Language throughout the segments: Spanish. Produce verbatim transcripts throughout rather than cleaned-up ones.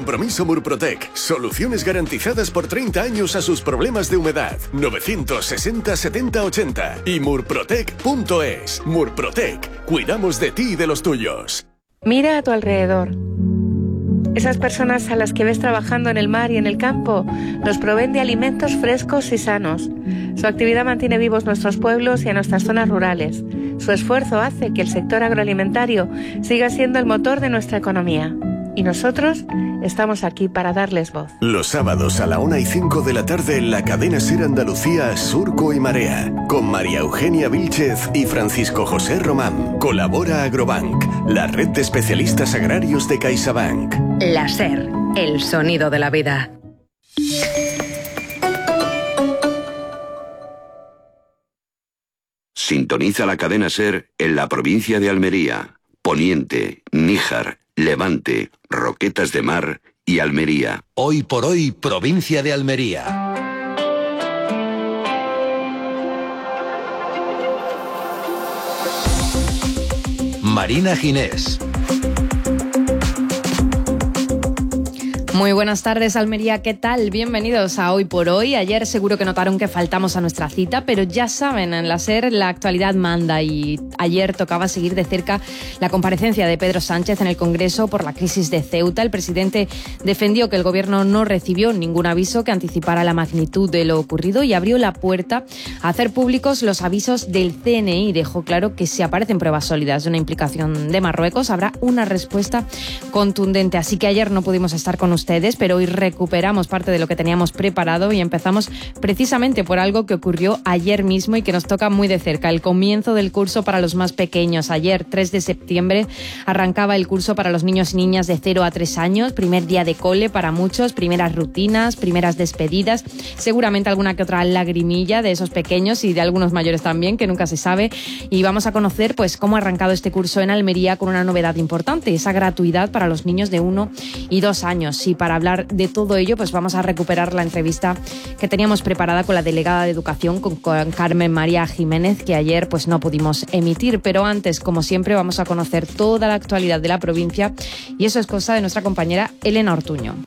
compromiso Murprotec. Soluciones garantizadas por treinta años a sus problemas de humedad. novecientos sesenta setenta ochenta y murprotec punto es. Murprotec. Cuidamos de ti y de los tuyos. Mira a tu alrededor. Esas personas a las que ves trabajando en el mar y en el campo nos proveen de alimentos frescos y sanos. Su actividad mantiene vivos nuestros pueblos y a nuestras zonas rurales. Su esfuerzo hace que el sector agroalimentario siga siendo el motor de nuestra economía. Y nosotros estamos aquí para darles voz. Los sábados a la una y cinco de la tarde en la cadena SER Andalucía, Surco y Marea. Con María Eugenia Vílchez y Francisco José Román. Colabora Agrobank, la red de especialistas agrarios de CaixaBank. La SER, el sonido de la vida. Sintoniza la cadena SER en la provincia de Almería, Poniente, Níjar, Levante, Roquetas de Mar y Almería. Hoy por hoy, provincia de Almería. Marina Ginés. Muy buenas tardes, Almería, ¿qué tal? Bienvenidos a Hoy por Hoy. Ayer seguro que notaron que faltamos a nuestra cita, pero ya saben, en la SER la actualidad manda y ayer tocaba seguir de cerca la comparecencia de Pedro Sánchez en el Congreso por la crisis de Ceuta. El presidente defendió que el Gobierno no recibió ningún aviso que anticipara la magnitud de lo ocurrido y abrió la puerta a hacer públicos los avisos del C N I. Dejó claro que si aparecen pruebas sólidas de una implicación de Marruecos, habrá una respuesta contundente. Así que ayer no pudimos estar con ustedes. Ustedes, pero hoy recuperamos parte de lo que teníamos preparado y empezamos precisamente por algo que ocurrió ayer mismo y que nos toca muy de cerca, el comienzo del curso para los más pequeños. Ayer, tres de septiembre, arrancaba el curso para los niños y niñas de cero a tres años, primer día de cole para muchos, primeras rutinas, primeras despedidas, seguramente alguna que otra lagrimilla de esos pequeños y de algunos mayores también, que nunca se sabe, y vamos a conocer pues cómo ha arrancado este curso en Almería con una novedad importante, esa gratuidad para los niños de uno y dos años. Y para hablar de todo ello, pues vamos a recuperar la entrevista que teníamos preparada con la delegada de Educación, con, con Carmen María Jiménez, que ayer pues no pudimos emitir. Pero antes, como siempre, vamos a conocer toda la actualidad de la provincia y eso es cosa de nuestra compañera Elena Ortuño.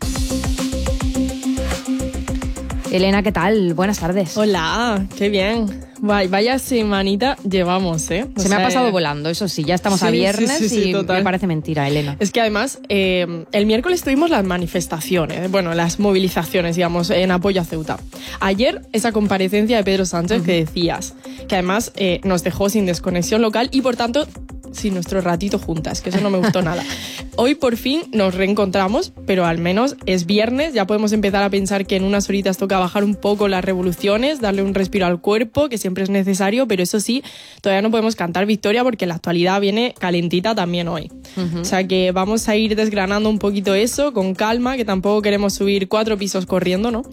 Elena, ¿qué tal? Buenas tardes. Hola, qué bien. Vaya semanita llevamos, ¿eh? O Se sea, me ha pasado volando, eso sí, ya estamos sí, a viernes sí, sí, sí, y total. me parece mentira, Elena. Es que además, eh, el miércoles tuvimos las manifestaciones, bueno, las movilizaciones, digamos, en apoyo a Ceuta. Ayer, esa comparecencia de Pedro Sánchez uh-huh. que decías, que además eh, nos dejó sin desconexión local y, por tanto, sin nuestro ratito juntas, que eso no me gustó nada. Hoy por fin nos reencontramos, pero al menos es viernes, ya podemos empezar a pensar que en unas horitas toca bajar un poco las revoluciones, darle un respiro al cuerpo, que siempre es necesario, pero eso sí, todavía no podemos cantar victoria porque la actualidad viene calentita también hoy. Uh-huh. O sea que vamos a ir desgranando un poquito eso, con calma, que tampoco queremos subir cuatro pisos corriendo, ¿no?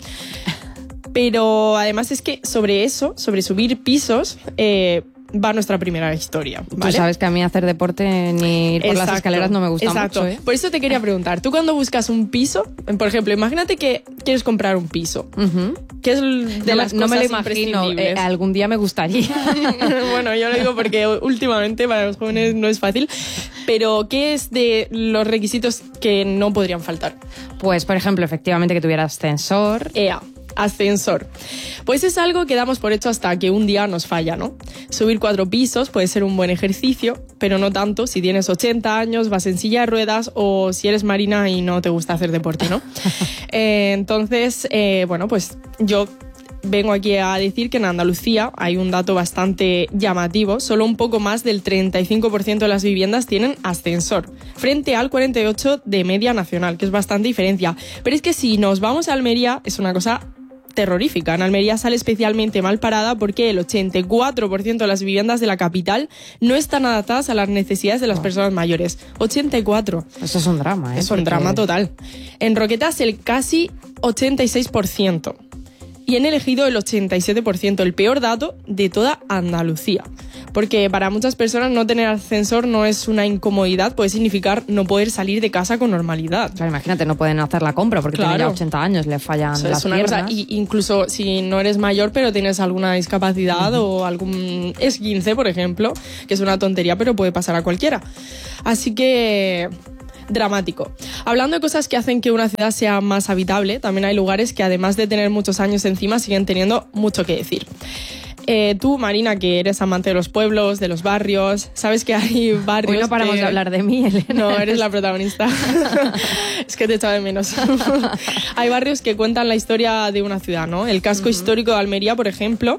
Pero además es que sobre eso, sobre subir pisos, eh, va nuestra primera historia, ¿vale? Tú sabes que a mí hacer deporte ni ir por Exacto, las escaleras no me gusta exacto. mucho, ¿eh? Por eso te quería preguntar, tú cuando buscas un piso, por ejemplo, imagínate que quieres comprar un piso. Uh-huh. ¿Qué es de no, las no cosas me lo imagino, eh, algún día me gustaría. Bueno, yo lo digo porque últimamente para los jóvenes no es fácil, pero ¿qué es de los requisitos que no podrían faltar? Pues, por ejemplo, efectivamente que tuviera ascensor. Ea. Ascensor. Pues es algo que damos por hecho hasta que un día nos falla, ¿no? Subir cuatro pisos puede ser un buen ejercicio, pero no tanto si tienes ochenta años, vas en silla de ruedas o si eres marina y no te gusta hacer deporte, ¿no? eh, entonces, eh, bueno, pues yo vengo aquí a decir que en Andalucía hay un dato bastante llamativo. Solo un poco más del treinta y cinco por ciento de las viviendas tienen ascensor, frente al cuarenta y ocho por ciento de media nacional, que es bastante diferencia. Pero es que si nos vamos a Almería, es una cosa terrorífica. En Almería sale especialmente mal parada porque el ochenta y cuatro por ciento de las viviendas de la capital no están adaptadas a las necesidades de las personas mayores. ochenta y cuatro. Eso es un drama, ¿eh? Es un Porque... drama total. En Roquetas el casi ochenta y seis por ciento. Y en el Ejido el ochenta y siete por ciento, el peor dato de toda Andalucía. Porque para muchas personas no tener ascensor no es una incomodidad, puede significar no poder salir de casa con normalidad. Claro, imagínate, no pueden hacer la compra porque claro. tienen ya ochenta años, le fallan o sea, las es una piernas. Cosa, y incluso si no eres mayor pero tienes alguna discapacidad uh-huh. o algún esguince, por ejemplo, que es una tontería pero puede pasar a cualquiera. Así que... dramático. Hablando de cosas que hacen que una ciudad sea más habitable, también hay lugares que además de tener muchos años encima siguen teniendo mucho que decir. Eh, tú, Marina, que eres amante de los pueblos, de los barrios, sabes que hay barrios... Hoy no paramos que... de hablar de mí, Elena. No, eres la protagonista. Es que te echaba de menos. Hay barrios que cuentan la historia de una ciudad, ¿no? El casco uh-huh. histórico de Almería, por ejemplo,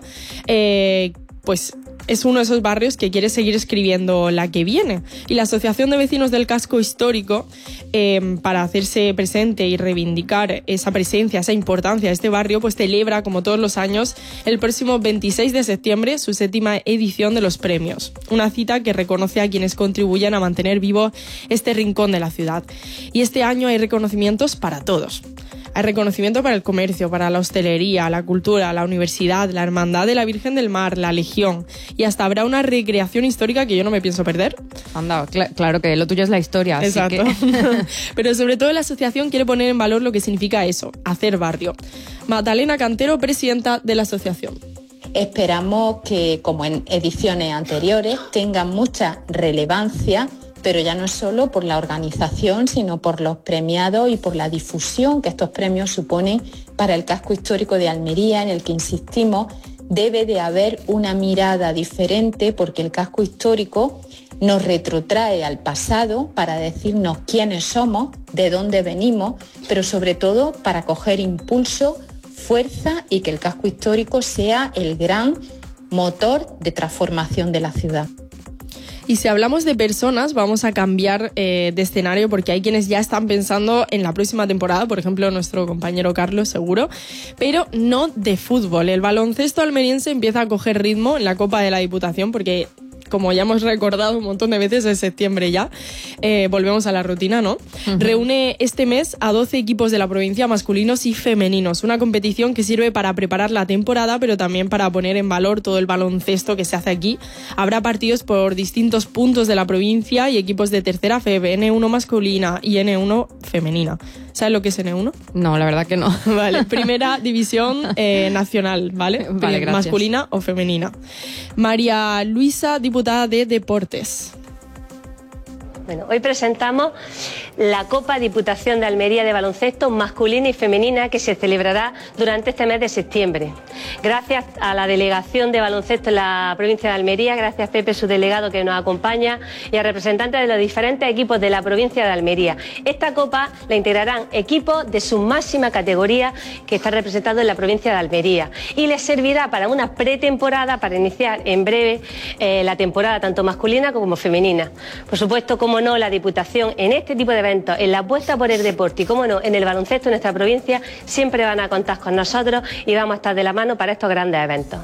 eh, pues... es uno de esos barrios que quiere seguir escribiendo la que viene. Y la Asociación de Vecinos del Casco Histórico, eh, para hacerse presente y reivindicar esa presencia, esa importancia de este barrio, pues celebra, como todos los años, el próximo veintiséis de septiembre, su séptima edición de los premios. Una cita que reconoce a quienes contribuyen a mantener vivo este rincón de la ciudad. Y este año hay reconocimientos para todos. Hay reconocimiento para el comercio, para la hostelería, la cultura, la universidad, la Hermandad de la Virgen del Mar, la Legión. Y hasta habrá una recreación histórica que yo no me pienso perder. Anda, cl- claro que lo tuyo es la historia. Exacto. Así que... Pero sobre todo la asociación quiere poner en valor lo que significa eso, hacer barrio. Magdalena Cantero, presidenta de la asociación. Esperamos que, como en ediciones anteriores, tenga mucha relevancia, pero ya no es solo por la organización, sino por los premiados y por la difusión que estos premios suponen para el casco histórico de Almería, en el que, insistimos, debe de haber una mirada diferente, porque el casco histórico nos retrotrae al pasado para decirnos quiénes somos, de dónde venimos, pero sobre todo para coger impulso, fuerza y que el casco histórico sea el gran motor de transformación de la ciudad. Y si hablamos de personas, vamos a cambiar eh, de escenario, porque hay quienes ya están pensando en la próxima temporada, por ejemplo nuestro compañero Carlos seguro, pero no de fútbol. El baloncesto almeriense empieza a coger ritmo en la Copa de la Diputación, porque, como ya hemos recordado un montón de veces, en septiembre ya, eh, volvemos a la rutina, ¿no? Uh-huh. Reúne este mes a doce equipos de la provincia, masculinos y femeninos. Una competición que sirve para preparar la temporada, pero también para poner en valor todo el baloncesto que se hace aquí. Habrá partidos por distintos puntos de la provincia y equipos de tercera F E B, N uno masculina y N uno femenina. ¿Sabes lo que es N uno? No, la verdad que no. Vale, primera división eh, nacional, ¿vale? Vale, gracias. Masculina o femenina. María Luisa, diputada de Deportes. Bueno, hoy presentamos la Copa Diputación de Almería de baloncesto masculina y femenina, que se celebrará durante este mes de septiembre. Gracias a la delegación de baloncesto en la provincia de Almería, gracias a Pepe, su delegado, que nos acompaña, y a representantes de los diferentes equipos de la provincia de Almería. Esta Copa la integrarán equipos de su máxima categoría que están representados en la provincia de Almería, y les servirá para una pretemporada para iniciar en breve eh, la temporada tanto masculina como femenina. Por supuesto, como no, la Diputación en este tipo de eventos, en la apuesta por el deporte y, como no, en el baloncesto en nuestra provincia, siempre van a contar con nosotros y vamos a estar de la mano para estos grandes eventos.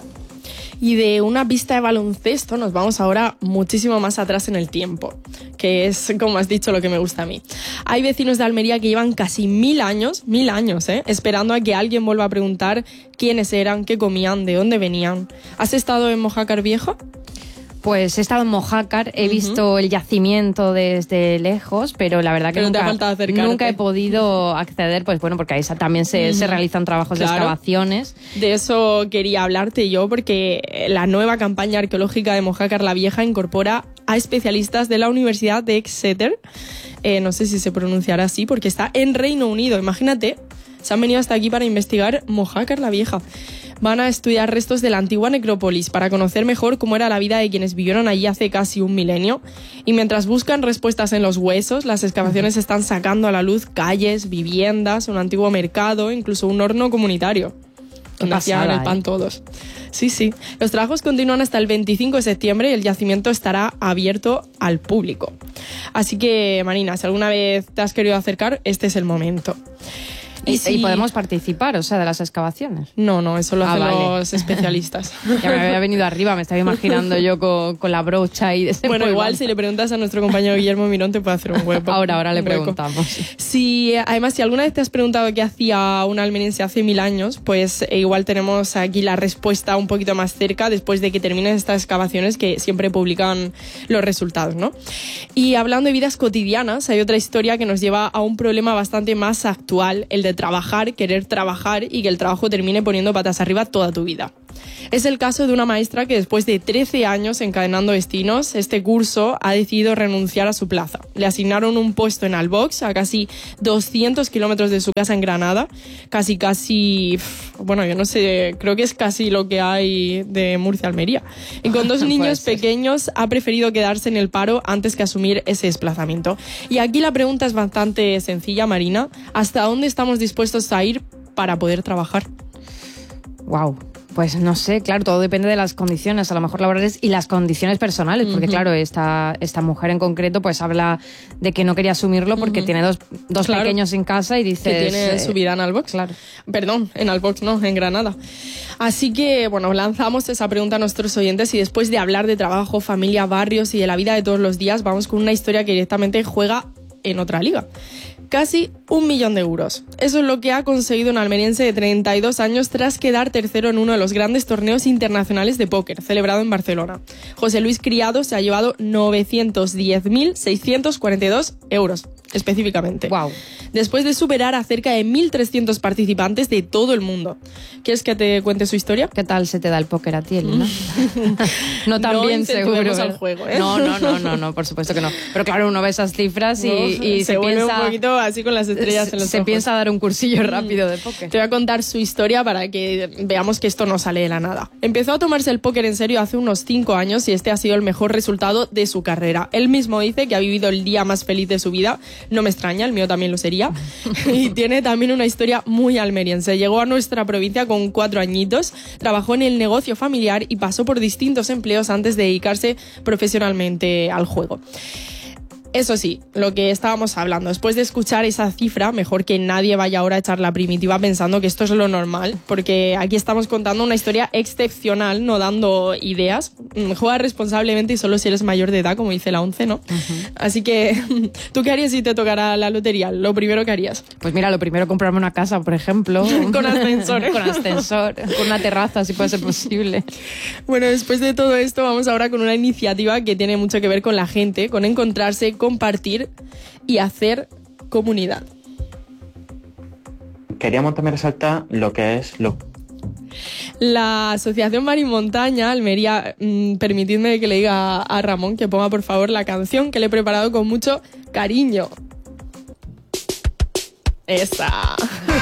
Y de una pista de baloncesto nos vamos ahora muchísimo más atrás en el tiempo, que es, como has dicho, lo que me gusta a mí. Hay vecinos de Almería que llevan casi mil años, mil años, ¿eh? esperando a que alguien vuelva a preguntar quiénes eran, qué comían, de dónde venían. ¿Has estado en Mojácar Viejo? Pues he estado en Mojácar, he uh-huh. visto el yacimiento desde lejos, pero la verdad que pero nunca, nunca he podido acceder, pues bueno, porque ahí también se, uh-huh. se realizan trabajos claro. de excavaciones. De eso quería hablarte yo, porque la nueva campaña arqueológica de Mojácar la Vieja incorpora a especialistas de la Universidad de Exeter, eh, no sé si se pronunciará así, porque está en Reino Unido, imagínate, se han venido hasta aquí para investigar Mojácar la Vieja. Van a estudiar restos de la antigua necrópolis para conocer mejor cómo era la vida de quienes vivieron allí hace casi un milenio. Y mientras buscan respuestas en los huesos, las excavaciones están sacando a la luz calles, viviendas, un antiguo mercado, incluso un horno comunitario, donde hacían el pan todos. Sí, sí. Los trabajos continúan hasta el veinticinco de septiembre y el yacimiento estará abierto al público. Así que, Marina, si alguna vez te has querido acercar, este es el momento. ¿Y, si... ¿Y podemos participar, o sea, de las excavaciones? No, no, eso lo ah, hacen vale. los especialistas. Ya me había venido arriba, me estaba imaginando yo con, con la brocha y... Bueno, igual si le preguntas a nuestro compañero Guillermo Mirón te puede hacer un hueco. Ahora, ahora le preguntamos. Si, además, si alguna vez te has preguntado qué hacía un almeriense hace mil años, pues eh, igual tenemos aquí la respuesta un poquito más cerca después de que terminen estas excavaciones, que siempre publican los resultados, ¿no? Y hablando de vidas cotidianas, hay otra historia que nos lleva a un problema bastante más actual, el de trabajar, querer trabajar y que el trabajo termine poniendo patas arriba toda tu vida. Es el caso de una maestra que después de trece años encadenando destinos, este curso ha decidido renunciar a su plaza. Le asignaron un puesto en Albox, a casi doscientos kilómetros de su casa en Granada, casi casi, bueno, yo no sé, creo que es casi lo que hay de Murcia a Almería. Y con dos niños pequeños ha preferido quedarse en el paro antes que asumir ese desplazamiento. Y aquí la pregunta es bastante sencilla, Marina. ¿Hasta dónde estamos dispuestos a ir para poder trabajar? Wow. Pues no sé, claro, todo depende de las condiciones, a lo mejor laborales y las condiciones personales, porque uh-huh. claro, esta, esta mujer en concreto pues habla de que no quería asumirlo porque uh-huh. tiene dos, dos claro. pequeños en casa y dice... Que tiene eh, su vida en Albox. Claro. Perdón, en Albox no, en Granada. Así que, bueno, lanzamos esa pregunta a nuestros oyentes y después de hablar de trabajo, familia, barrios y de la vida de todos los días, vamos con una historia que directamente juega en otra liga. Casi un millón de euros. Eso es lo que ha conseguido un almeriense de treinta y dos años tras quedar tercero en uno de los grandes torneos internacionales de póker, celebrado en Barcelona. José Luis Criado se ha llevado novecientos diez mil seiscientos cuarenta y dos euros, específicamente. Wow. Después de superar a cerca de mil trescientos participantes de todo el mundo. ¿Quieres que te cuente su historia? ¿Qué tal se te da el póker a ti, Elena? No tan no bien, seguro. Al juego, ¿eh? No, no, no, no, no, por supuesto que no. Pero claro, uno ve esas cifras y, no, y se, se vuelve piensa... un poquito así con las estrellas en los Se ojos. piensa dar un cursillo rápido de póker. Te voy a contar su historia para que veamos que esto no sale de la nada. Empezó a tomarse el póker en serio hace unos cinco años y este ha sido el mejor resultado de su carrera. Él mismo dice que ha vivido el día más feliz de su vida. No me extraña, el mío también lo sería. Y tiene también una historia muy almeriense. Llegó a nuestra provincia con cuatro añitos, trabajó en el negocio familiar y pasó por distintos empleos antes de dedicarse profesionalmente al juego. Eso sí, lo que estábamos hablando, después de escuchar esa cifra, mejor que nadie vaya ahora a echar la primitiva pensando que esto es lo normal, porque aquí estamos contando una historia excepcional, no dando ideas. Juega responsablemente y solo si eres mayor de edad, como dice la ONCE, ¿no? Uh-huh. Así que, ¿tú qué harías si te tocara la lotería? Lo primero que harías. Pues mira, lo primero, comprarme una casa, por ejemplo. Con ascensor. Con ascensor, con una terraza, si puede ser posible. Bueno, después de todo esto, vamos ahora con una iniciativa que tiene mucho que ver con la gente, con encontrarse, compartir y hacer comunidad. Queríamos también resaltar lo que es lo... La Asociación Mar y Montaña Almería, mmm, permitidme que le diga a Ramón que ponga por favor la canción que le he preparado con mucho cariño. Esa.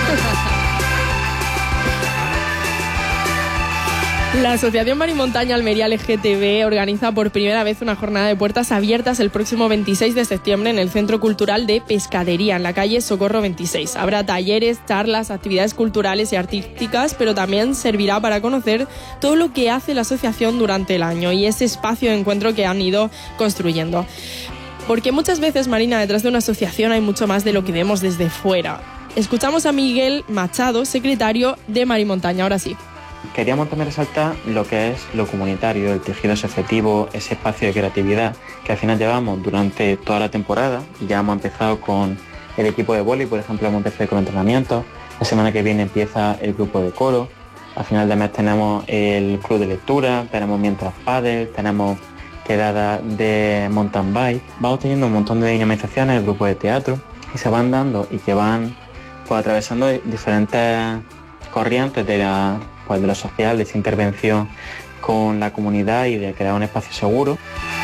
La Asociación Mar y Montaña Almería L G T B organiza por primera vez una jornada de puertas abiertas el próximo veintiséis de septiembre en el Centro Cultural de Pescadería, en la calle Socorro veintiséis. Habrá talleres, charlas, actividades culturales y artísticas, pero también servirá para conocer todo lo que hace la asociación durante el año y ese espacio de encuentro que han ido construyendo. Porque muchas veces, Marina, detrás de una asociación hay mucho más de lo que vemos desde fuera. Escuchamos a Miguel Machado, secretario de Mar y Montaña, ahora sí. Queríamos también resaltar lo que es lo comunitario, el tejido asociativo, ese espacio de creatividad que al final llevamos durante toda la temporada. Ya hemos empezado con el equipo de vóley, por ejemplo, hemos empezado con entrenamientos. La semana que viene empieza el grupo de coro. Al final de mes tenemos el club de lectura, tenemos mientras pádel, tenemos quedadas de mountain bike. Vamos teniendo un montón de dinamizaciones, el grupo de teatro, y se van dando y que van pues, atravesando diferentes corrientes de la... pues de lo social, de esa intervención con la comunidad y de crear un espacio seguro.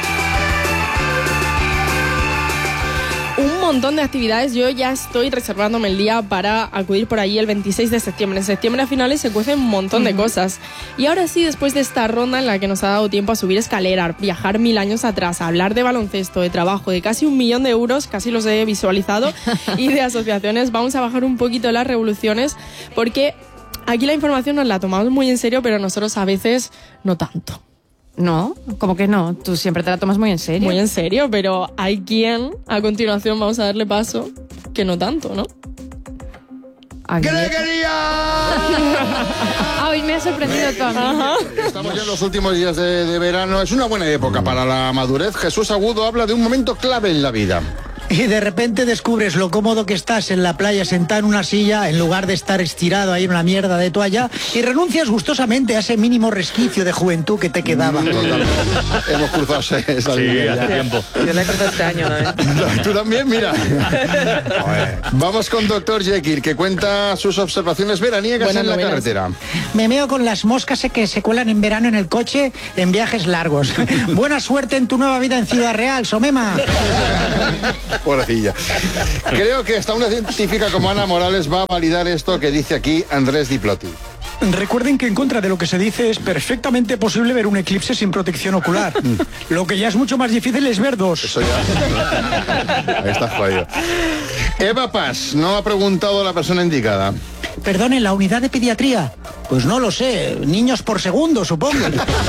Un montón de actividades. Yo ya estoy reservándome el día para acudir por allí el veintiséis de septiembre. En septiembre a finales se cuecen un montón de cosas. Y ahora sí, después de esta ronda en la que nos ha dado tiempo a subir escalera, viajar mil años atrás, a hablar de baloncesto, de trabajo, de casi un millón de euros, casi los he visualizado, y de asociaciones, vamos a bajar un poquito las revoluciones porque aquí la información nos la tomamos muy en serio, pero nosotros a veces no tanto. No, ¿cómo que no? Tú siempre te la tomas muy en serio. Muy en serio, pero hay quien, a continuación vamos a darle paso, que no tanto, ¿no? ¿Qué le quería? Ay, me ha sorprendido tú a mí. Estamos ya en los últimos días de, de verano. Es una buena época para la madurez. Jesús Agudo habla de un momento clave en la vida. y de repente descubres lo cómodo que estás en la playa sentado en una silla en lugar de estar estirado ahí en una mierda de toalla y renuncias gustosamente a ese mínimo resquicio de juventud que te quedaba. Hemos cruzado esa Sí, línea hace ya. tiempo. Yo la he cruzado este año, ¿no? Tú también, mira. Vamos con doctor Jekyll, que cuenta sus observaciones veraniegas Buenas en la novelas. carretera. Me meo con las moscas que se cuelan en verano en el coche en viajes largos. Buena suerte en tu nueva vida en Ciudad Real, Somema. Pobrecilla. Creo que hasta una científica como Ana Morales va a validar esto que dice aquí Andrés Diplotti. Recuerden que en contra de lo que se dice es perfectamente posible ver un eclipse sin protección ocular. Lo que ya es mucho más difícil es ver dos. Eso ya. Ahí está jodido. Eva Paz, no ha preguntado a la persona indicada. Perdone, ¿la unidad de pediatría? Pues no lo sé, niños por segundo, supongo.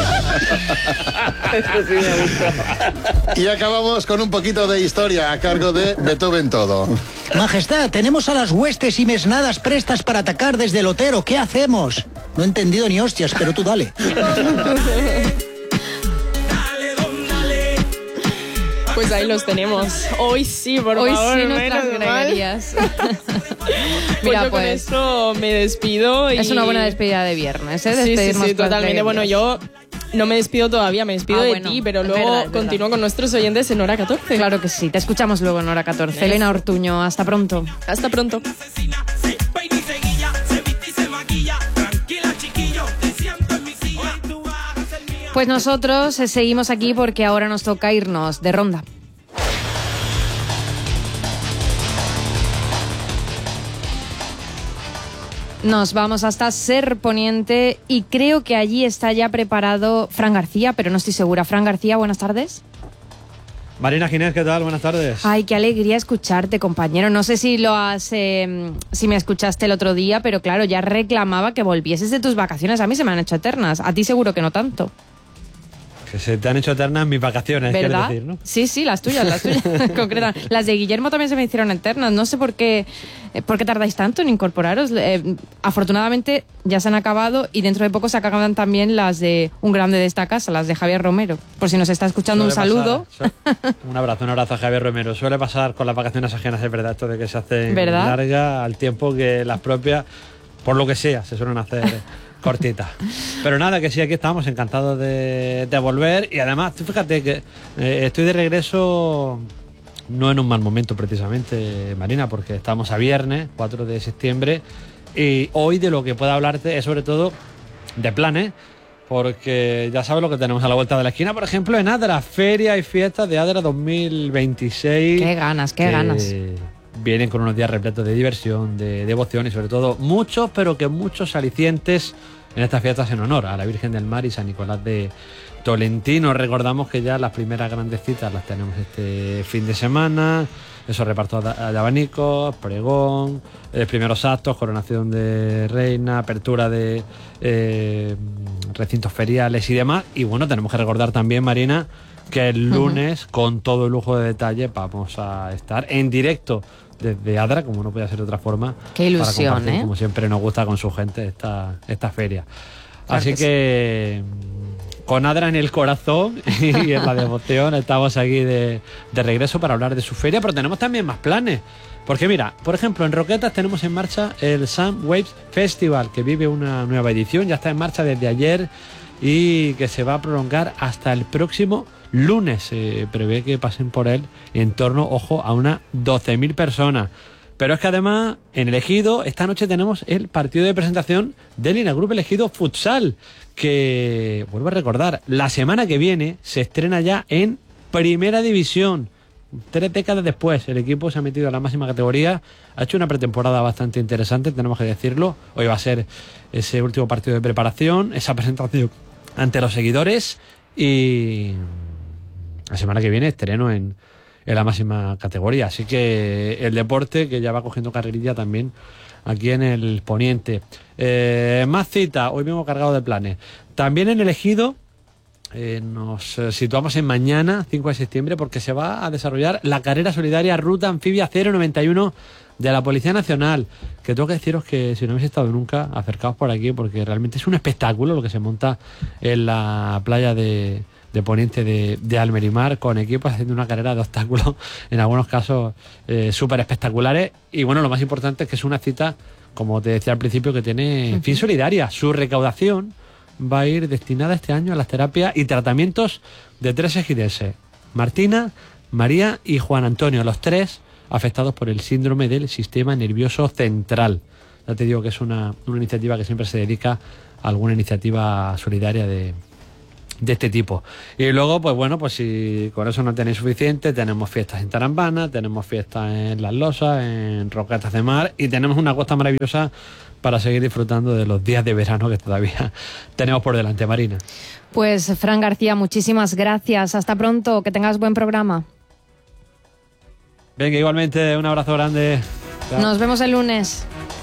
Y acabamos con un poquito de historia a cargo de Beethoven Todo. Majestad, tenemos a las huestes y mesnadas prestas para atacar desde el Otero. ¿Qué hacemos? No he entendido ni hostias, pero tú dale. Pues ahí los tenemos. Hoy sí, por Hoy favor. sí nuestras menos mal. greguerías. Pues Mira, yo con pues, esto me despido. Y... es una buena despedida de viernes, ¿eh? Sí, sí, Despedirnos sí, con las totalmente. Bueno, yo greguerías. no me despido todavía, me despido Ah, de bueno, ti, pero es luego verdad, es verdad. continúo con nuestros oyentes en Hora catorce. Claro que sí, te escuchamos luego en Hora catorce. Eso. Elena Ortuño, hasta pronto. Hasta pronto. Pues nosotros eh, seguimos aquí porque ahora nos toca irnos de ronda. Nos vamos hasta Ser Poniente y creo que allí está ya preparado Fran García, pero no estoy segura. Fran García, buenas tardes. Marina Ginés, ¿qué tal? Buenas tardes. Ay, qué alegría escucharte, compañero. No sé si lo has, eh, si me escuchaste el otro día, pero claro, ya reclamaba que volvieses de tus vacaciones. A mí se me han hecho eternas. A ti seguro que no tanto. Que se te han hecho eternas mis vacaciones, quieres ¿Verdad? decir, ¿no? Sí, sí, las tuyas, las tuyas, concretas. Las de Guillermo también se me hicieron eternas. No sé por qué, eh, por qué tardáis tanto en incorporaros. Eh, afortunadamente ya se han acabado y dentro de poco se acaban también las de Un Grande de esta casa, las de Javier Romero. Por si nos está escuchando, un Suele saludo. pasar, suele- un abrazo, un abrazo a Javier Romero. Suele pasar con las vacaciones ajenas, es verdad, esto de que se hacen ¿Verdad? largas al tiempo que las propias, por lo que sea, se suelen hacer cortitas. Pero nada, que sí, aquí estamos, encantados de, de volver. Y además, tú fíjate que eh, estoy de regreso no en un mal momento precisamente, Marina, porque estamos a viernes, cuatro de septiembre, y hoy de lo que puedo hablarte es sobre todo de planes, porque ya sabes lo que tenemos a la vuelta de la esquina, por ejemplo, en Adra, Feria y Fiestas de Adra dos mil veintiséis. Qué ganas, qué que ganas. Vienen con unos días repletos de diversión, de devoción y sobre todo muchos, pero que muchos alicientes en estas fiestas en honor a la Virgen del Mar y San Nicolás de Tolentino. Recordamos que ya las primeras grandes citas las tenemos este fin de semana. Esos repartos de abanicos, pregón, eh, primeros actos, coronación de reina, apertura de eh, recintos feriales y demás. Y bueno, tenemos que recordar también, Marina, que el lunes, uh-huh, con todo el lujo de detalle, vamos a estar en directo desde Adra, como no puede ser de otra forma. Qué ilusión, para compartir, ¿eh? como siempre nos gusta con su gente esta, esta feria. Claro Así que que, sí, con Adra en el corazón y en la devoción, estamos aquí de, de regreso para hablar de su feria, pero tenemos también más planes. Porque mira, por ejemplo, en Roquetas tenemos en marcha el Sun Waves Festival, que vive una nueva edición, ya está en marcha desde ayer y que se va a prolongar hasta el próximo lunes. Se prevé que pasen por él en torno, ojo, a unas doce mil personas. Pero es que además, en el Ejido, esta noche tenemos el partido de presentación del Línea Group Ejido Futsal, que, vuelvo a recordar, la semana que viene se estrena ya en Primera División. Tres décadas después, el equipo se ha metido a la máxima categoría, ha hecho una pretemporada bastante interesante, tenemos que decirlo. Hoy va a ser ese último partido de preparación, esa presentación ante los seguidores, y la semana que viene estreno en, en la máxima categoría. Así que el deporte, que ya va cogiendo carrerilla también aquí en el Poniente. Eh, más cita, hoy vengo cargado de planes. También en el Ejido eh, nos situamos en mañana, cinco de septiembre, porque se va a desarrollar la carrera solidaria Ruta Anfibia cero noventa y uno de la Policía Nacional, que tengo que deciros que si no habéis estado nunca, acercaos por aquí, porque realmente es un espectáculo lo que se monta en la playa de, de Poniente de, de Almerimar, con equipos haciendo una carrera de obstáculos, en algunos casos eh, súper espectaculares. Y bueno, lo más importante es que es una cita, como te decía al principio, que tiene uh-huh. fin solidaria. Su recaudación va a ir destinada este año a las terapias y tratamientos de tres ejidenses: Martina, María y Juan Antonio, los tres afectados por el síndrome del sistema nervioso central. Ya te digo que es una, una iniciativa que siempre se dedica a alguna iniciativa solidaria de, de este tipo. Y luego, pues bueno, pues si con eso no tenéis suficiente, tenemos fiestas en Tarambana, tenemos fiestas en Las Losas, en Roquetas de Mar, y tenemos una costa maravillosa para seguir disfrutando de los días de verano que todavía tenemos por delante, Marina. Pues Fran García, muchísimas gracias. Hasta pronto, que tengas buen programa. Venga, igualmente, un abrazo grande. Chao. Nos vemos el lunes.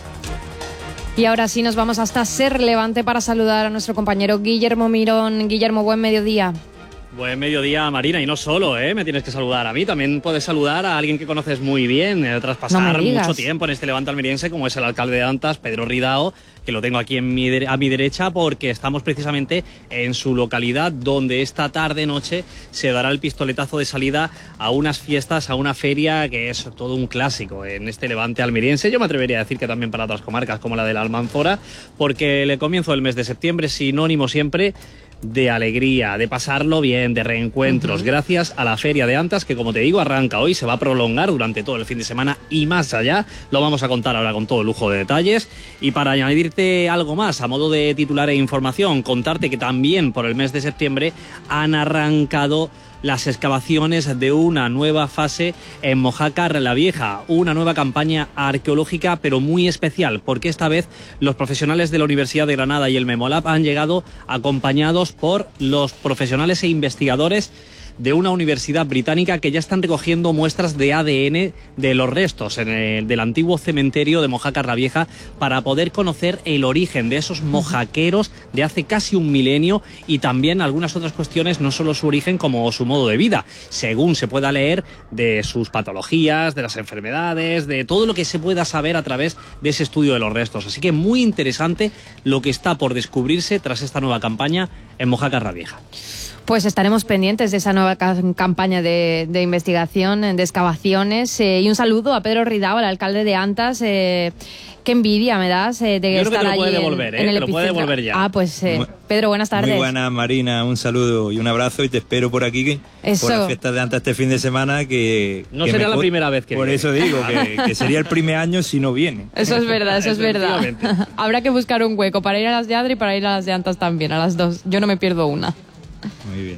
Y ahora sí nos vamos hasta Ser Levante para saludar a nuestro compañero Guillermo Mirón. Guillermo, buen mediodía. Buen mediodía, Marina, y no solo, ¿eh? Me tienes que saludar a mí, también puedes saludar a alguien que conoces muy bien, eh, tras pasar no mucho tiempo en este Levante almeriense, como es el alcalde de Antas, Pedro Ridao, que lo tengo aquí en mi de- a mi derecha, porque estamos precisamente en su localidad, donde esta tarde-noche se dará el pistoletazo de salida a unas fiestas, a una feria que es todo un clásico en este Levante almeriense. Yo me atrevería a decir que también para otras comarcas, como la de la Almanzora, porque el comienzo del mes de septiembre es sinónimo siempre de alegría, de pasarlo bien, de reencuentros, uh-huh. gracias a la Feria de Antas, que como te digo, arranca hoy, se va a prolongar durante todo el fin de semana y más allá. Lo vamos a contar ahora con todo lujo de detalles. Y para añadirte algo más, a modo de titular e información, contarte que también por el mes de septiembre han arrancado las excavaciones de una nueva fase en Mojácar la Vieja, una nueva campaña arqueológica pero muy especial, porque esta vez los profesionales de la Universidad de Granada y el Memolab han llegado acompañados por los profesionales e investigadores de una universidad británica que ya están recogiendo muestras de A D N de los restos en el, del antiguo cementerio de Mojácar la Vieja, para poder conocer el origen de esos mojaqueros de hace casi un milenio, y también algunas otras cuestiones, no solo su origen como su modo de vida, según se pueda leer, de sus patologías, de las enfermedades, de todo lo que se pueda saber a través de ese estudio de los restos. Así que muy interesante lo que está por descubrirse tras esta nueva campaña en Mojácar la Vieja. Pues estaremos pendientes de esa nueva ca- campaña de, de investigación, de excavaciones. Eh, y un saludo a Pedro Ridao, el alcalde de Antas. Eh, qué envidia me das eh, de Yo estar creo que te lo allí puede en, devolver, ¿eh? en el Te lo puede epicentro. devolver ya. Ah, pues eh, Pedro, buenas tardes. Muy buena, Marina, un saludo y un abrazo, y te espero por aquí Eso. por las fiestas de Antas este fin de semana, que... No que sería me... la primera vez que Por viene. eso digo, que, que sería el primer año si no viene. Eso es verdad, eso es verdad. Habrá que buscar un hueco para ir a las de Adri y para ir a las de Antas también, a las dos. Yo no me pierdo una. Muy bien.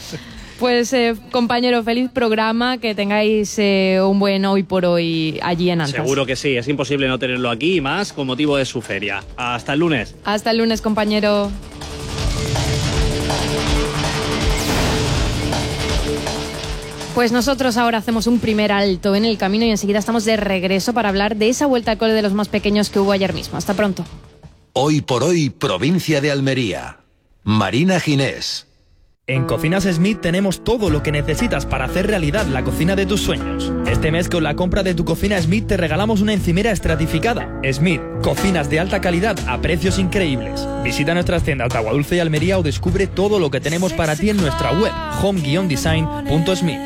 Pues eh, compañero, feliz programa, que tengáis eh, un buen hoy por hoy allí en Antas. Seguro que sí, es imposible no tenerlo aquí, y más con motivo de su feria. Hasta el lunes. Hasta el lunes, compañero. Pues nosotros ahora hacemos un primer alto en el camino y enseguida estamos de regreso para hablar de esa vuelta al cole de los más pequeños que hubo ayer mismo. Hasta pronto. Hoy por hoy, provincia de Almería. Marina Ginés. En Cocinas Smith tenemos todo lo que necesitas para hacer realidad la cocina de tus sueños. Este mes, con la compra de tu cocina Smith, te regalamos una encimera estratificada. Smith, cocinas de alta calidad a precios increíbles. Visita nuestras tiendas de Aguadulce y Almería o descubre todo lo que tenemos para ti en nuestra web home guion design punto smith.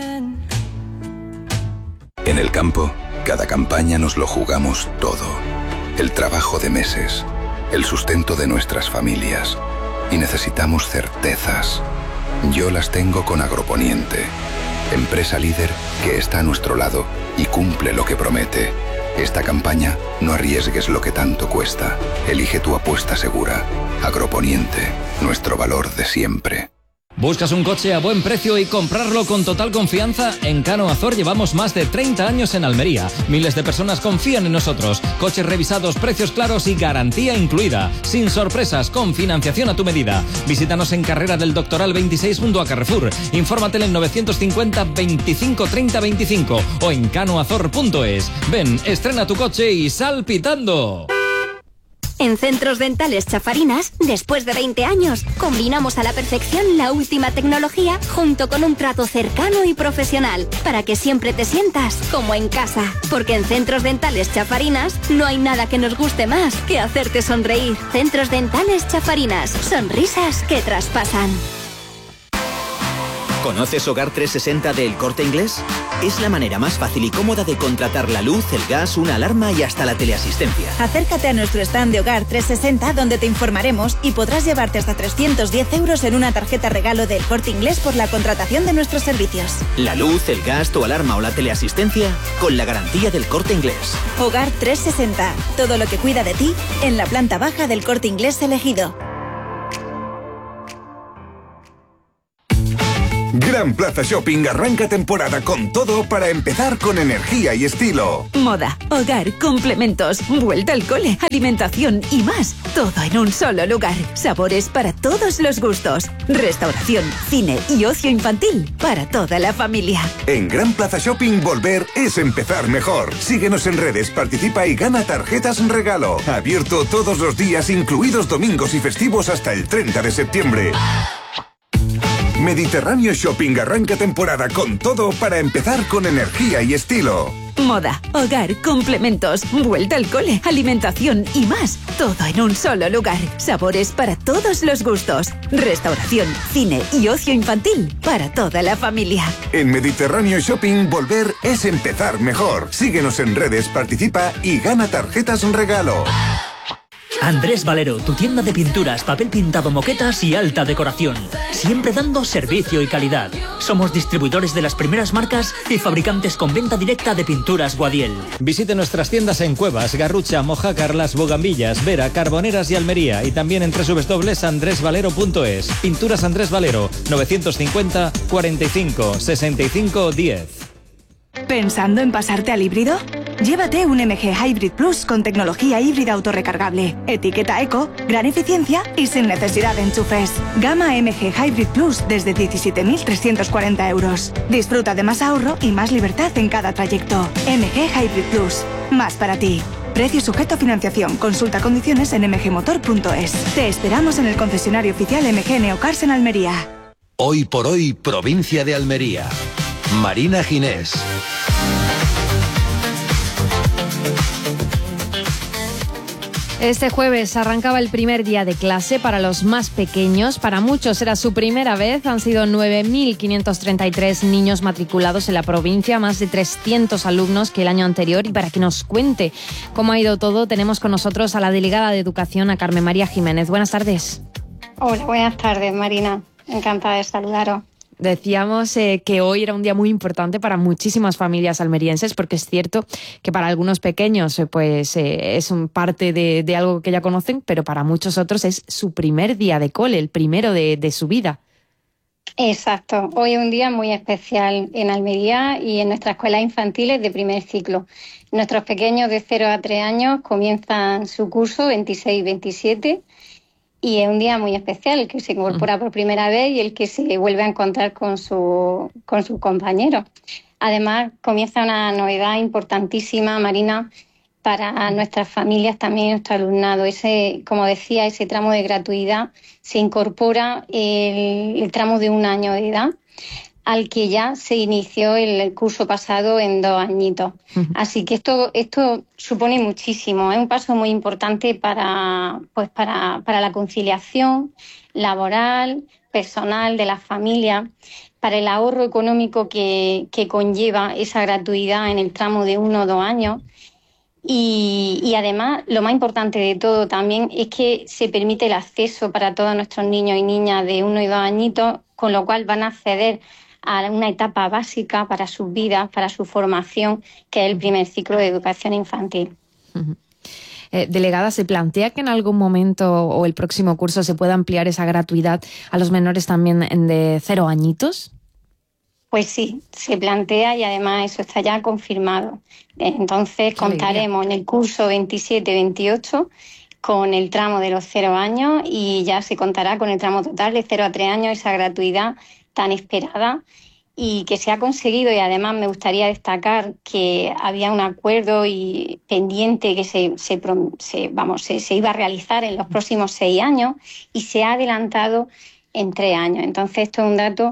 En el campo, cada campaña nos lo jugamos todo. El trabajo de meses, el sustento de nuestras familias. Y necesitamos certezas. Yo las tengo con Agroponiente, empresa líder que está a nuestro lado y cumple lo que promete. Esta campaña, no arriesgues lo que tanto cuesta. Elige tu apuesta segura. Agroponiente, nuestro valor de siempre. ¿Buscas un coche a buen precio y comprarlo con total confianza? En Cano Azor llevamos más de treinta años en Almería. Miles de personas confían en nosotros. Coches revisados, precios claros y garantía incluida. Sin sorpresas, con financiación a tu medida. Visítanos en Carrera del Doctoral veintiséis junto a Carrefour. Infórmate en novecientos cincuenta veinticinco treinta veinticinco o en canoazor punto es. Ven, estrena tu coche y sal pitando. En Centros Dentales Chafarinas, después de veinte años, combinamos a la perfección la última tecnología junto con un trato cercano y profesional, para que siempre te sientas como en casa. Porque en Centros Dentales Chafarinas no hay nada que nos guste más que hacerte sonreír. Centros Dentales Chafarinas, sonrisas que traspasan. ¿Conoces Hogar trescientos sesenta de El Corte Inglés? Es la manera más fácil y cómoda de contratar la luz, el gas, una alarma y hasta la teleasistencia. Acércate a nuestro stand de Hogar trescientos sesenta donde te informaremos y podrás llevarte hasta trescientos diez euros en una tarjeta regalo del Corte Inglés por la contratación de nuestros servicios. La luz, el gas, tu alarma o la teleasistencia con la garantía del Corte Inglés. Hogar trescientos sesenta. Todo lo que cuida de ti en la planta baja del Corte Inglés elegido. Gran Plaza Shopping arranca temporada con todo para empezar con energía y estilo. Moda, hogar, complementos, vuelta al cole, alimentación y más. Todo en un solo lugar. Sabores para todos los gustos. Restauración, cine y ocio infantil para toda la familia. En Gran Plaza Shopping volver es empezar mejor. Síguenos en redes, participa y gana tarjetas en regalo. Abierto todos los días, incluidos domingos y festivos hasta el treinta de septiembre. Mediterráneo Shopping arranca temporada con todo para empezar con energía y estilo. Moda, hogar, complementos, vuelta al cole, alimentación y más. Todo en un solo lugar. Sabores para todos los gustos. Restauración, cine y ocio infantil para toda la familia. En Mediterráneo Shopping volver es empezar mejor. Síguenos en redes, participa y gana tarjetas en regalo. Andrés Valero, tu tienda de pinturas, papel pintado, moquetas y alta decoración. Siempre dando servicio y calidad. Somos distribuidores de las primeras marcas y fabricantes con venta directa de pinturas Guadiel. Visite nuestras tiendas en Cuevas, Garrucha, Mojácar, Las Bogambillas, Vera, Carboneras y Almería. Y también en doble u doble u doble u punto andrés valero punto es. Pinturas Andrés Valero, novecientos cincuenta, cuarenta y cinco, sesenta y cinco, diez. ¿Pensando en pasarte al híbrido? Llévate un M G Hybrid Plus con tecnología híbrida autorrecargable, etiqueta eco, gran eficiencia y sin necesidad de enchufes. Gama M G Hybrid Plus desde diecisiete mil trescientos cuarenta euros. Disfruta de más ahorro y más libertad en cada trayecto. M G Hybrid Plus, más para ti. Precio sujeto a financiación. Consulta condiciones en m g motor punto es. Te esperamos en el concesionario oficial M G Neocars en Almería. Hoy por hoy, provincia de Almería. Marina Ginés. Este jueves arrancaba el primer día de clase para los más pequeños. Para muchos era su primera vez. Han sido nueve mil quinientos treinta y tres niños matriculados en la provincia, más de trescientos alumnos que el año anterior. Y para que nos cuente cómo ha ido todo, tenemos con nosotros a la delegada de Educación, a Carmen María Jiménez. Buenas tardes. Hola, buenas tardes, Marina. Encantada de saludaros. Decíamos eh, que hoy era un día muy importante para muchísimas familias almerienses, porque es cierto que para algunos pequeños eh, pues eh, es un parte de, de algo que ya conocen, pero para muchos otros es su primer día de cole, el primero de, de su vida. Exacto. Hoy es un día muy especial en Almería y en nuestras escuelas infantiles de primer ciclo. Nuestros pequeños de cero a tres años comienzan su curso veintiséis veintisiete. Y es un día muy especial, el que se incorpora por primera vez y el que se vuelve a encontrar con su, con sus compañeros. Además, comienza una novedad importantísima, Marina, para nuestras familias, también nuestro alumnado. Ese, como decía, ese tramo de gratuidad se incorpora el, el tramo de un año de edad, al que ya se inició el curso pasado en dos añitos. Uh-huh. Así que esto, esto supone muchísimo, es un paso muy importante para, pues para, para la conciliación laboral, personal de las familias, para el ahorro económico que, que conlleva esa gratuidad en el tramo de uno o dos años. Y, y además, lo más importante de todo también es que se permite el acceso para todos nuestros niños y niñas de uno y dos añitos, con lo cual van a acceder a una etapa básica para sus vidas, para su formación, que es el primer ciclo de educación infantil. Uh-huh. Eh, delegada, ¿se plantea que en algún momento o el próximo curso se pueda ampliar esa gratuidad a los menores también de cero añitos? Pues sí, se plantea y además eso está ya confirmado. Entonces contaremos en el curso veintisiete veintiocho con el tramo de los cero años y ya se contará con el tramo total de cero a tres años, esa gratuidad tan esperada y que se ha conseguido. Y además me gustaría destacar que había un acuerdo y pendiente que se, se, se, vamos, se, se iba a realizar en los próximos seis años y se ha adelantado en tres años. Entonces esto es un dato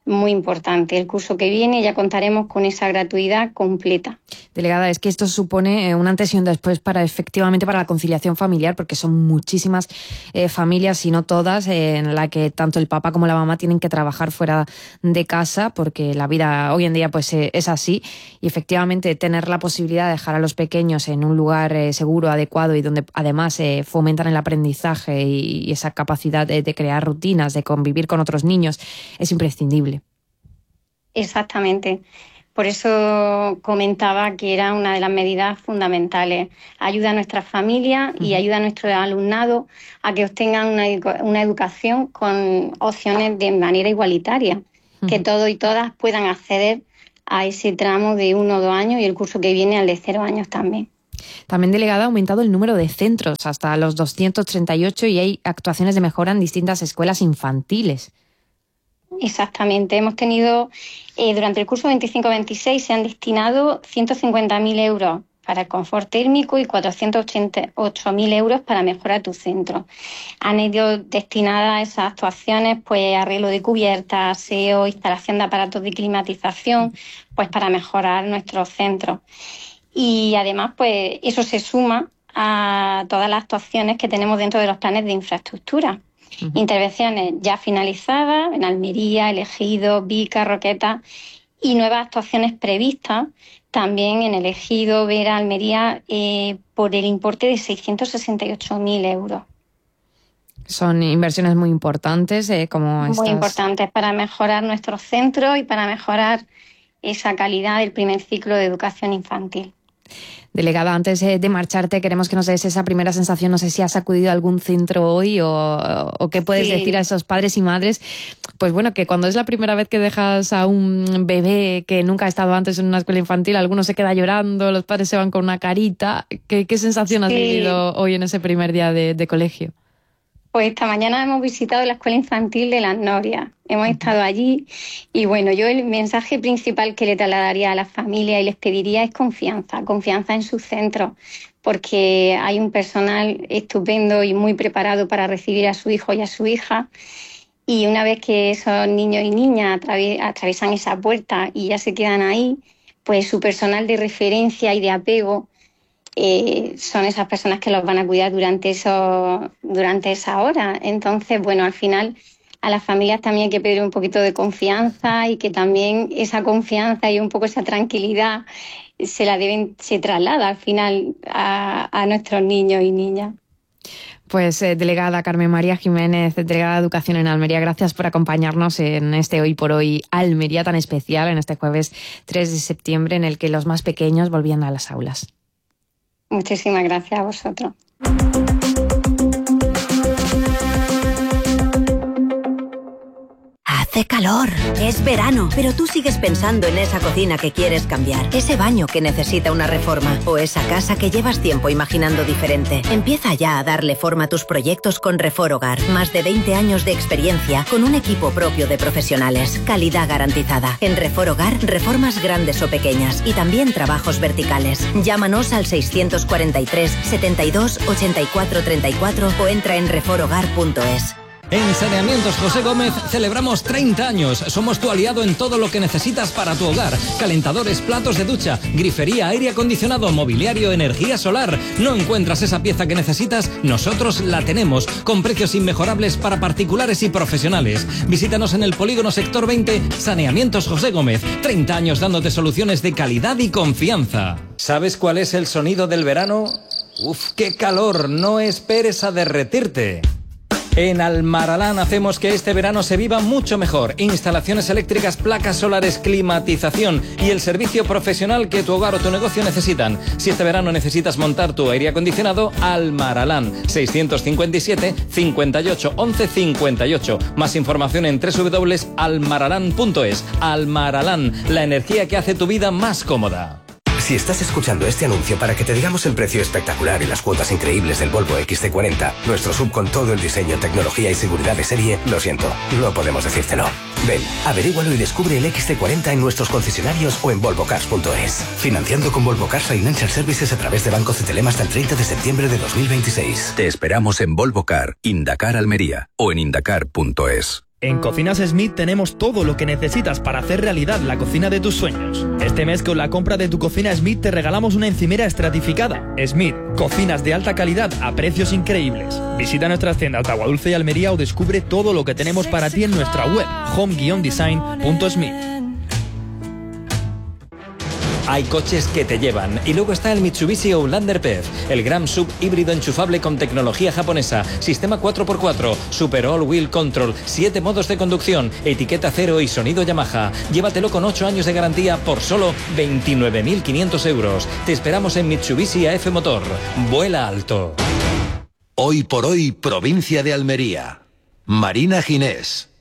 muy importante. El curso que viene ya contaremos con esa gratuidad completa. Delegada, es que esto supone un antes y un después para efectivamente para la conciliación familiar, porque son muchísimas eh, familias, si no todas, eh, en la que tanto el papá como la mamá tienen que trabajar fuera de casa, porque la vida hoy en día pues eh, es así, y efectivamente tener la posibilidad de dejar a los pequeños en un lugar eh, seguro, adecuado y donde además eh, fomentan el aprendizaje y, y esa capacidad de, de crear rutinas, de convivir con otros niños, es imprescindible. Exactamente. Por eso comentaba que era una de las medidas fundamentales. Ayuda a nuestras familias y ayuda a nuestro alumnado a que obtengan una, una educación con opciones de manera igualitaria, uh-huh. que todos y todas puedan acceder a ese tramo de uno o dos años y el curso que viene al de cero años también. También, delegada, ha aumentado el número de centros hasta los doscientos treinta y ocho y hay actuaciones de mejora en distintas escuelas infantiles. Exactamente. Hemos tenido, eh, durante el curso veinticinco veintiséis se han destinado ciento cincuenta mil euros para el confort térmico y cuatrocientos ochenta y ocho mil euros para mejorar tu centro. Han ido destinadas esas actuaciones, pues arreglo de cubiertas, aseo, instalación de aparatos de climatización, pues para mejorar nuestros centros. Y además, pues eso se suma a todas las actuaciones que tenemos dentro de los planes de infraestructura. Uh-huh. Intervenciones ya finalizadas en Almería, El Ejido, Vica, Roqueta y nuevas actuaciones previstas también en El Ejido, Vera, Almería, eh, por el importe de seiscientos sesenta y ocho mil euros. Son inversiones muy importantes, eh, como estas. Muy importantes para mejorar nuestros centros y para mejorar esa calidad del primer ciclo de educación infantil. Delegada, antes de marcharte queremos que nos des esa primera sensación. No sé si has acudido a algún centro hoy o, o qué puedes sí. decir a esos padres y madres. Pues bueno, que cuando es la primera vez que dejas a un bebé que nunca ha estado antes en una escuela infantil, alguno se queda llorando, los padres se van con una carita. ¿Qué, qué sensación has sí. vivido hoy en ese primer día de, de colegio? Pues esta mañana hemos visitado la escuela infantil de Las Norias. Hemos estado allí y bueno, yo el mensaje principal que le trasladaría a las familias y les pediría es confianza, confianza en sus centros, porque hay un personal estupendo y muy preparado para recibir a su hijo y a su hija. Y una vez que esos niños y niñas atraves- atraviesan esa puerta y ya se quedan ahí, pues su personal de referencia y de apego Eh, son esas personas que los van a cuidar durante eso, durante esa hora. Entonces, bueno, al final a las familias también hay que pedir un poquito de confianza y que también esa confianza y un poco esa tranquilidad se la deben, se traslada al final a, a nuestros niños y niñas. Pues eh, delegada Carmen María Jiménez, delegada de Educación en Almería, gracias por acompañarnos en este Hoy por Hoy Almería tan especial, en este jueves tres de septiembre, en el que los más pequeños volvían a las aulas. Muchísimas gracias a vosotros. Hace calor, es verano, pero tú sigues pensando en esa cocina que quieres cambiar, ese baño que necesita una reforma o esa casa que llevas tiempo imaginando diferente. Empieza ya a darle forma a tus proyectos con Reforhogar. Más de veinte años de experiencia con un equipo propio de profesionales. Calidad garantizada. En Reforhogar, reformas grandes o pequeñas y también trabajos verticales. Llámanos al seiscientos cuarenta y tres, setenta y dos, ochenta y cuatro treinta y cuatro o entra en reforhogar punto es. En Saneamientos José Gómez celebramos treinta años. Somos tu aliado en todo lo que necesitas para tu hogar. Calentadores, platos de ducha, grifería, aire acondicionado, mobiliario, energía solar. ¿No encuentras esa pieza que necesitas? Nosotros la tenemos, con precios inmejorables para particulares y profesionales. Visítanos en el Polígono Sector veinte, Saneamientos José Gómez. treinta años dándote soluciones de calidad y confianza. ¿Sabes cuál es el sonido del verano? ¡Uf, qué calor! No esperes a derretirte. En Almaralán hacemos que este verano se viva mucho mejor. Instalaciones eléctricas, placas solares, climatización y el servicio profesional que tu hogar o tu negocio necesitan. Si este verano necesitas montar tu aire acondicionado, Almaralán. seiscientos cincuenta y siete, cincuenta y ocho, once, cincuenta y ocho. Más información en doble u doble u doble u punto almaralán punto es. Almaralán, la energía que hace tu vida más cómoda. Si estás escuchando este anuncio para que te digamos el precio espectacular y las cuotas increíbles del Volvo equis ce cuarenta, nuestro sub con todo el diseño, tecnología y seguridad de serie, lo siento, no podemos decírtelo. Ven, averígualo y descubre el equis ce cuarenta en nuestros concesionarios o en volvo cars punto es. Financiando con Volvo Cars Financial Services a través de Banco Cetelem hasta el treinta de septiembre de dos mil veintiséis. Te esperamos en Volvo Car, Indacar Almería o en indacar punto es. En Cocinas Smith tenemos todo lo que necesitas para hacer realidad la cocina de tus sueños. Este mes con la compra de tu cocina Smith te regalamos una encimera estratificada. Smith, cocinas de alta calidad a precios increíbles. Visita nuestras tiendas de Aguadulce y Almería o descubre todo lo que tenemos para ti en nuestra web home guion design punto smith. Hay coches que te llevan. Y luego está el Mitsubishi Outlander P E V, el gran sub híbrido enchufable con tecnología japonesa, sistema cuatro por cuatro, Super All Wheel Control, siete modos de conducción, etiqueta cero y sonido Yamaha. Llévatelo con ocho años de garantía por solo veintinueve mil quinientos euros. Te esperamos en Mitsubishi A F Motor. Vuela alto. Hoy por hoy, provincia de Almería. Marina Ginés.